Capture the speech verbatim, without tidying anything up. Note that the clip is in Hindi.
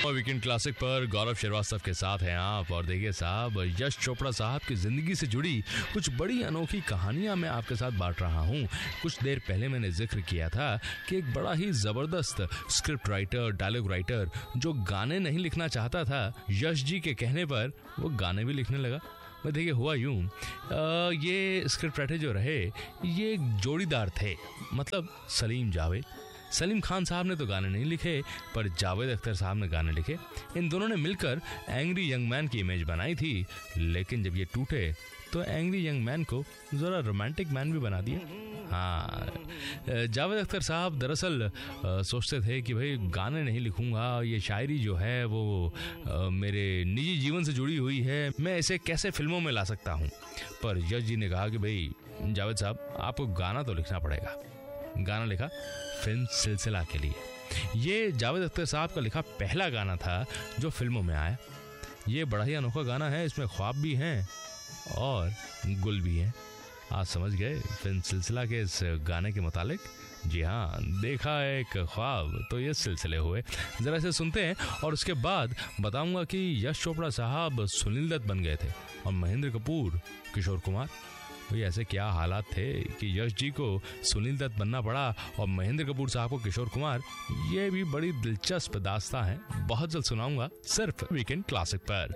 और वीकेंड क्लासिक पर गौरव श्रीवास्तव के साथ हैं आप। और देखिए साहब, यश चोपड़ा साहब की जिंदगी से जुड़ी कुछ बड़ी अनोखी कहानियां मैं आपके साथ बांट रहा हूं। कुछ देर पहले मैंने जिक्र किया था कि एक बड़ा ही जबरदस्त स्क्रिप्ट राइटर, डायलॉग राइटर जो गाने नहीं लिखना चाहता था, यश जी के कहने पर वो गाने भी लिखने लगा। मैं देखिए हुआ यूं, ये स्क्रिप्ट राइटर जो रहे ये एक जोड़ीदार थे, मतलब सलीम जावेद। सलीम खान साहब ने तो गाने नहीं लिखे, पर जावेद अख्तर साहब ने गाने लिखे। इन दोनों ने मिलकर एंग्री यंग मैन की इमेज बनाई थी, लेकिन जब ये टूटे तो एंग्री यंग मैन को ज़रा रोमांटिक मैन भी बना दिया। हाँ, जावेद अख्तर साहब दरअसल सोचते थे कि भाई गाने नहीं लिखूंगा, ये शायरी जो है वो आ, मेरे निजी जीवन से जुड़ी हुई है, मैं इसे कैसे फिल्मों में ला सकता हूँ। पर यश जी ने कहा कि भाई जावेद साहब, आपको गाना तो लिखना पड़ेगा। गाना लिखा फिल्म सिलसिला के लिए। ये जावेद अख्तर साहब का लिखा पहला गाना था जो फिल्मों में आया। ये बड़ा ही अनोखा गाना है, इसमें ख्वाब भी हैं और गुल भी हैं। आप समझ गए फिल्म सिलसिला के इस गाने के मुतालिक? जी हाँ, देखा एक ख्वाब तो ये सिलसिले हुए। जरा से सुनते हैं और उसके बाद बताऊंगा कि यश चोपड़ा साहब सुनील दत्त बन गए थे और महेंद्र कपूर किशोर कुमार। भाई ऐसे क्या हालात थे कि यश जी को सुनील दत्त बनना पड़ा और महेंद्र कपूर साहब को किशोर कुमार। ये भी बड़ी दिलचस्प दास्तां है, बहुत जल्द सुनाऊंगा सिर्फ वीकेंड क्लासिक पर।